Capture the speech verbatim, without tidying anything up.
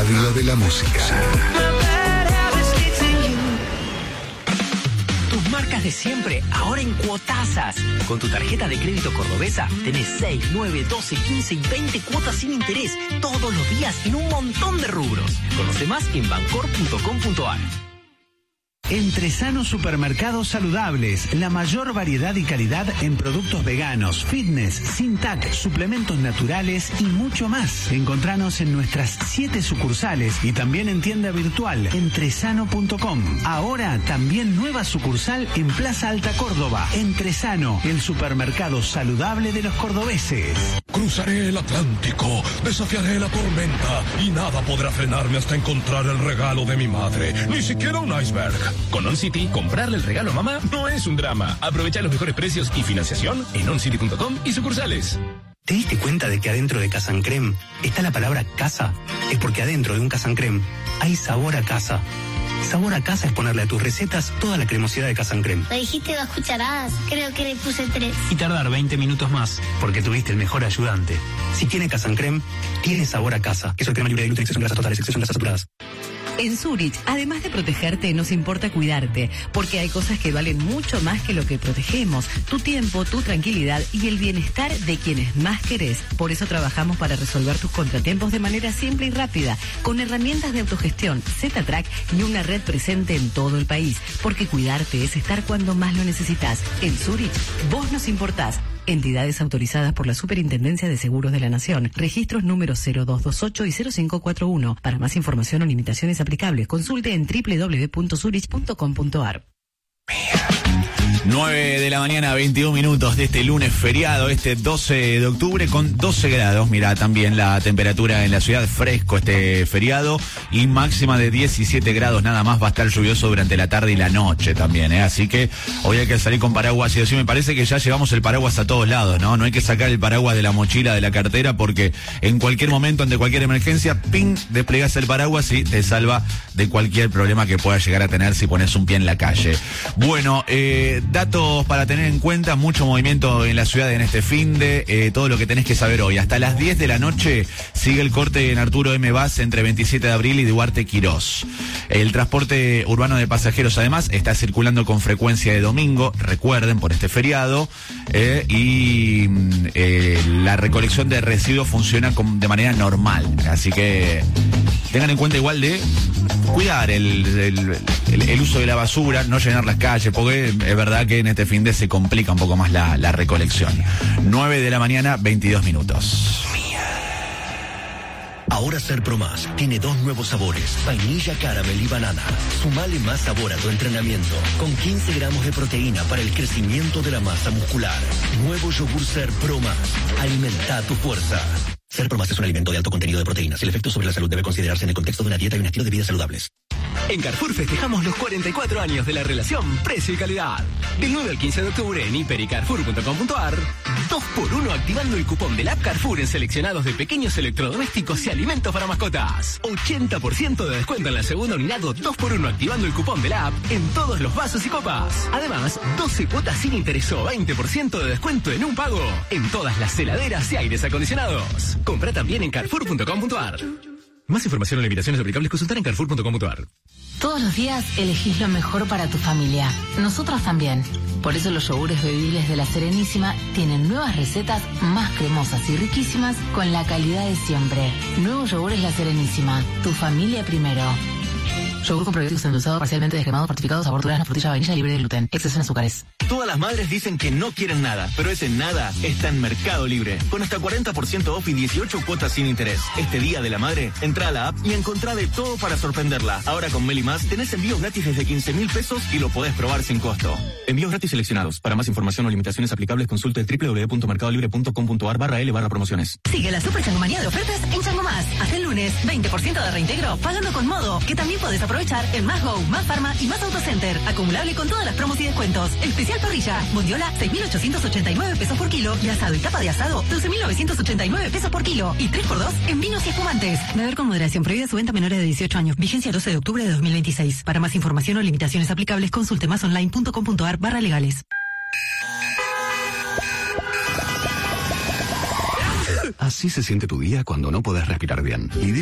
radio de la música. Tus marcas de siempre, ahora en cuotazas. Con tu tarjeta de crédito Cordobesa, tenés seis, nueve, doce, quince y veinte cuotas sin interés todos los días en un montón de rubros. Conoce más en bancor punto com punto ar. Entresano Supermercados Saludables, la mayor variedad y calidad en productos veganos, fitness, sin T A C, suplementos naturales y mucho más. Encontranos en nuestras siete sucursales y también en tienda virtual entresano punto com. Ahora también nueva sucursal en Plaza Alta Córdoba. Entresano, el supermercado saludable de los cordobeses. Cruzaré el Atlántico, desafiaré la tormenta y nada podrá frenarme hasta encontrar el regalo de mi madre, ni siquiera un iceberg. Con OnCity, comprarle el regalo a mamá no es un drama. Aprovecha los mejores precios y financiación en oncity punto com y sucursales. ¿Te diste cuenta de que adentro de Casa en Creme está la palabra casa? Es porque adentro de un Casa en Creme hay sabor a casa. Sabor a casa es ponerle a tus recetas toda la cremosidad de Casa en Creme. Me dijiste dos cucharadas, creo que le puse tres. Y tardar veinte minutos más, porque tuviste el mejor ayudante. Si tiene Casa en Creme, tiene sabor a casa. Queso de crema libre de gluten, exceso en grasas totales, exceso en grasas saturadas. En Zurich, además de protegerte, nos importa cuidarte, porque hay cosas que valen mucho más que lo que protegemos, tu tiempo, tu tranquilidad y el bienestar de quienes más querés. Por eso trabajamos para resolver tus contratiempos de manera simple y rápida, con herramientas de autogestión, Z-Track y una red presente en todo el país, porque cuidarte es estar cuando más lo necesitas. En Zurich, vos nos importás. Entidades autorizadas por la Superintendencia de Seguros de la Nación. Registros números cero dos dos ocho y cero cinco cuatro uno. Para más información o limitaciones aplicables, consulte en doble u doble u doble u punto zurich punto com punto ar. nueve de la mañana, veintidós minutos de este lunes feriado, este doce de octubre, con doce grados. Mira, también la temperatura en la ciudad, fresco este feriado, y máxima de diecisiete grados nada más. Va a estar lluvioso durante la tarde y la noche también, ¿eh? Así que hoy hay que salir con paraguas. Y así me parece que ya llevamos el paraguas a todos lados, ¿no? No hay que sacar el paraguas de la mochila, de la cartera, porque en cualquier momento, ante cualquier emergencia, ping, desplegas el paraguas y te salva de cualquier problema que puedas llegar a tener si pones un pie en la calle. Bueno, eh... datos para tener en cuenta, mucho movimiento en la ciudad en este finde, eh, todo lo que tenés que saber hoy. Hasta las diez de la noche sigue el corte en Arturo M. Vaz entre veintisiete de abril y Duarte Quirós. El transporte urbano de pasajeros además está circulando con frecuencia de domingo, recuerden, por este feriado, eh, y eh, la recolección de residuos funciona con, de manera normal. Así que tengan en cuenta igual de cuidar el, el, el, el uso de la basura, no llenar las calles, porque es verdad que en este fin de se complica un poco más la, la recolección. nueve de la mañana, veintidós minutos. Ahora Ser Pro Más tiene dos nuevos sabores, vainilla, caramel y banana. Sumale más sabor a tu entrenamiento, con quince gramos de proteína para el crecimiento de la masa muscular. Nuevo yogur Ser Pro Más. Alimenta tu fuerza. Ser Pro Más es un alimento de alto contenido de proteínas. El efecto sobre la salud debe considerarse en el contexto de una dieta y un estilo de vida saludables. En Carrefour festejamos los cuarenta y cuatro años de la relación precio y calidad. Del nueve al quince de octubre en hiper y carrefour punto com punto ar, dos por uno activando el cupón del app Carrefour en seleccionados de pequeños electrodomésticos y alimentos para mascotas. ochenta por ciento de descuento en la segunda unidad o dos por uno activando el cupón de la app en todos los vasos y copas. Además, doce cuotas sin interés o veinte por ciento de descuento en un pago en todas las heladeras y aires acondicionados. Compra también en carrefour punto com punto ar. Más información o limitaciones aplicables, consultar en carrefour punto com punto ar. Todos los días elegís lo mejor para tu familia. Nosotros también. Por eso los yogures bebibles de La Serenísima tienen nuevas recetas más cremosas y riquísimas con la calidad de siempre. Nuevos yogures La Serenísima. Tu familia primero. Yogur con probióticos endulzados, parcialmente descremados, fortificados, sabor durazno, frutilla, vainilla, libre de gluten. Exceso en azúcares. Todas las madres dicen que no quieren nada, pero ese nada está en Mercado Libre. Con hasta cuarenta por ciento off y dieciocho cuotas sin interés. Este Día de la Madre, entra a la app y encontrá de todo para sorprenderla. Ahora con Meli Más tenés envíos gratis desde quince mil pesos y lo podés probar sin costo. Envíos gratis seleccionados. Para más información o limitaciones aplicables, consulte el doble u doble u doble u punto mercado libre punto com punto ar barra L barra promociones. Sigue la super changomanía de ofertas en Chango Más. Hasta el lunes, veinte por ciento de reintegro pagando con Modo, que también podés aprovechar en Más Go, Más Pharma y Más Autocenter. Acumulable con todas las promos y descuentos. Especial parrilla, bondiola, seis mil ochocientos ochenta y nueve pesos por kilo. Y asado y tapa de asado, doce mil novecientos ochenta y nueve pesos por kilo. Y tres por dos en vinos y espumantes. Beber con moderación. Prohibida su venta a menores de dieciocho años. Vigencia doce de octubre de dos mil veintiséis. Para más información o limitaciones aplicables, consulte masonline punto com punto ar barra legales. Así se siente tu día cuando no podés respirar bien. Y